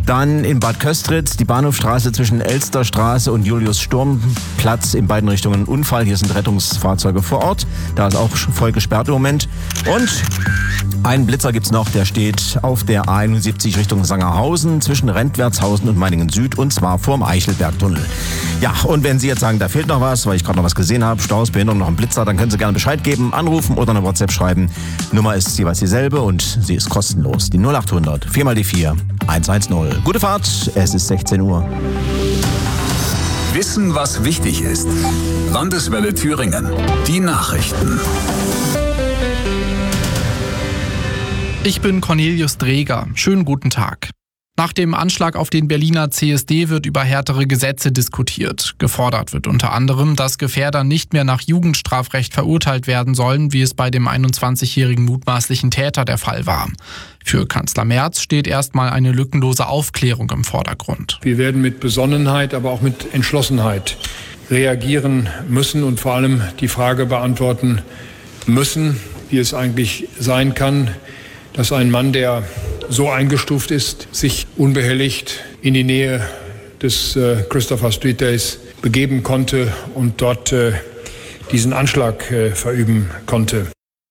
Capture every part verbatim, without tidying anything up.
Dann in Bad Köstritz, die Bahnhofstraße zwischen Elsterstraße und Julius-Sturm-Platz, in beiden Richtungen ein Unfall. Hier sind Rettungsfahrzeuge vor Ort. Da ist auch voll gesperrt im Moment. Und einen Blitzer gibt's noch, der steht auf der A einundsiebzig Richtung Sangerhausen zwischen Rentwertshausen und Meiningen Süd, und zwar vorm Eichelbergtunnel. Ja, und wenn Sie jetzt sagen, da fehlt noch was, weil ich gerade noch was gesehen habe, Staus, Behinderung, noch ein Blitzer, dann können Sie gerne Bescheid geben, anrufen oder eine WhatsApp schreiben. Nummer ist jeweils dieselbe und sie ist kostenlos. Die null achthundert vier mal die vier eins eins null. Gute Fahrt, es ist sechzehn Uhr. Wissen, was wichtig ist. Landeswelle Thüringen. Die Nachrichten. Ich bin Cornelius Dreger. Schönen guten Tag. Nach dem Anschlag auf den Berliner C S D wird über härtere Gesetze diskutiert. Gefordert wird unter anderem, dass Gefährder nicht mehr nach Jugendstrafrecht verurteilt werden sollen, wie es bei dem einundzwanzigjährigen mutmaßlichen Täter der Fall war. Für Kanzler Merz steht erstmal eine lückenlose Aufklärung im Vordergrund. Wir werden mit Besonnenheit, aber auch mit Entschlossenheit reagieren müssen und vor allem die Frage beantworten müssen, wie es eigentlich sein kann, dass ein Mann, der so eingestuft ist, sich unbehelligt in die Nähe des äh, Christopher Street Days begeben konnte und dort äh, diesen Anschlag äh, verüben konnte.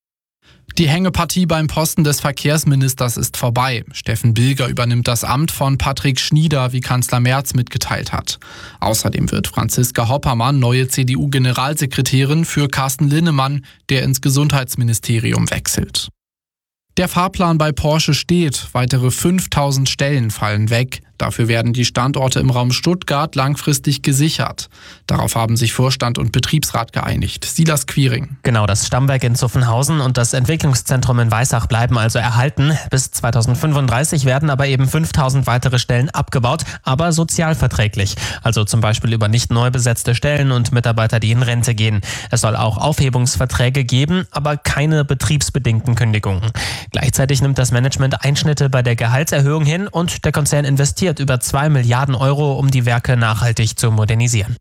Die Hängepartie beim Posten des Verkehrsministers ist vorbei. Steffen Bilger übernimmt das Amt von Patrick Schnieder, wie Kanzler Merz mitgeteilt hat. Außerdem wird Franziska Hoppermann neue C D U-Generalsekretärin für Carsten Linnemann, der ins Gesundheitsministerium wechselt. Der Fahrplan bei Porsche steht. Weitere fünftausend Stellen fallen weg. Dafür werden die Standorte im Raum Stuttgart langfristig gesichert. Darauf haben sich Vorstand und Betriebsrat geeinigt. Silas Quiring. Genau, das Stammwerk in Zuffenhausen und das Entwicklungszentrum in Weissach bleiben also erhalten. Bis zweitausendfünfunddreißig werden aber eben fünftausend weitere Stellen abgebaut, aber sozialverträglich. Also zum Beispiel über nicht neu besetzte Stellen und Mitarbeiter, die in Rente gehen. Es soll auch Aufhebungsverträge geben, aber keine betriebsbedingten Kündigungen. Gleichzeitig nimmt das Management Einschnitte bei der Gehaltserhöhung hin und der Konzern investiert über zwei Milliarden Euro, um die Werke nachhaltig zu modernisieren.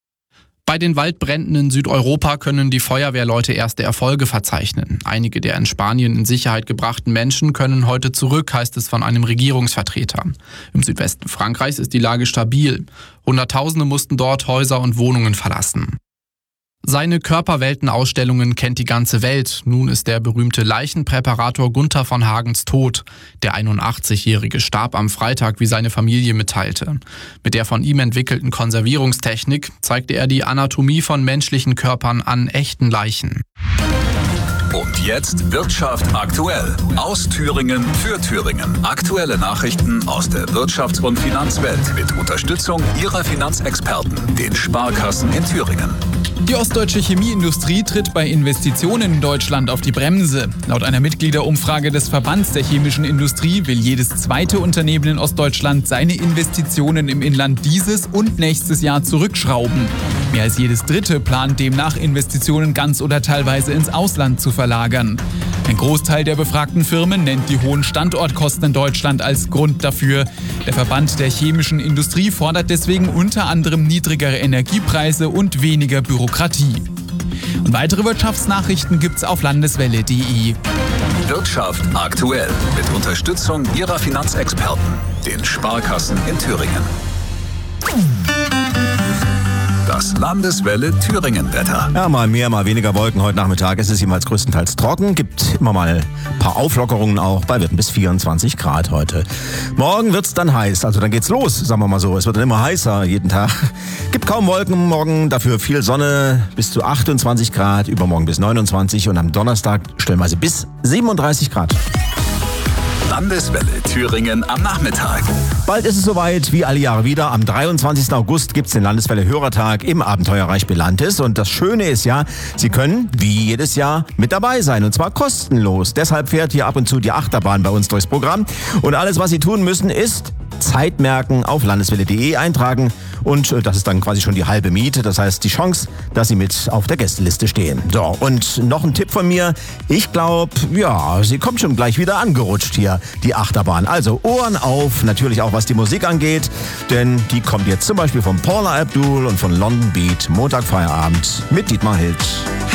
Bei den Waldbränden in Südeuropa können die Feuerwehrleute erste Erfolge verzeichnen. Einige der in Spanien in Sicherheit gebrachten Menschen können heute zurück, heißt es von einem Regierungsvertreter. Im Südwesten Frankreichs ist die Lage stabil. Hunderttausende mussten dort Häuser und Wohnungen verlassen. Seine Körperweltenausstellungen kennt die ganze Welt. Nun ist der berühmte Leichenpräparator Gunther von Hagens tot. Der einundachtzigjährige starb am Freitag, wie seine Familie mitteilte. Mit der von ihm entwickelten Konservierungstechnik zeigte er die Anatomie von menschlichen Körpern an echten Leichen. Und jetzt Wirtschaft aktuell. Aus Thüringen für Thüringen. Aktuelle Nachrichten aus der Wirtschafts- und Finanzwelt mit Unterstützung Ihrer Finanzexperten, den Sparkassen in Thüringen. Die ostdeutsche Chemieindustrie tritt bei Investitionen in Deutschland auf die Bremse. Laut einer Mitgliederumfrage des Verbands der chemischen Industrie will jedes zweite Unternehmen in Ostdeutschland seine Investitionen im Inland dieses und nächstes Jahr zurückschrauben. Mehr als jedes dritte plant demnach, Investitionen ganz oder teilweise ins Ausland zu verlagern. Ein Großteil der befragten Firmen nennt die hohen Standortkosten in Deutschland als Grund dafür. Der Verband der chemischen Industrie fordert deswegen unter anderem niedrigere Energiepreise und weniger Bürokratie. Und weitere Wirtschaftsnachrichten gibt's auf landeswelle punkt de. Wirtschaft aktuell mit Unterstützung Ihrer Finanzexperten, den Sparkassen in Thüringen. Das Landeswelle Thüringen-Wetter. Ja, mal mehr, mal weniger Wolken heute Nachmittag. Es ist jeweils größtenteils trocken. Gibt immer mal ein paar Auflockerungen auch bei Werten bis vierundzwanzig Grad heute. Morgen wird's dann heiß. Also dann geht's los, sagen wir mal so. Es wird dann immer heißer jeden Tag. Gibt kaum Wolken morgen, dafür viel Sonne bis zu achtundzwanzig Grad. Übermorgen bis neunundzwanzig und am Donnerstag stellenweise bis siebenunddreißig Grad. Landeswelle Thüringen am Nachmittag. Bald ist es soweit, wie alle Jahre wieder. Am dreiundzwanzigsten August gibt's den Landeswelle Hörertag im Abenteuerreich Belantis. Und das Schöne ist ja, Sie können, wie jedes Jahr, mit dabei sein. Und zwar kostenlos. Deshalb fährt hier ab und zu die Achterbahn bei uns durchs Programm. Und alles, was Sie tun müssen, ist Zeit merken, auf landeswelle punkt de eintragen. Und das ist dann quasi schon die halbe Miete. Das heißt, die Chance, dass Sie mit auf der Gästeliste stehen. So, und noch ein Tipp von mir. Ich glaube, ja, sie kommt schon gleich wieder angerutscht hier, die Achterbahn. Also Ohren auf, natürlich auch was die Musik angeht. Denn die kommt jetzt zum Beispiel von Paula Abdul und von London Beat. Montag Feierabend mit Dietmar Hild.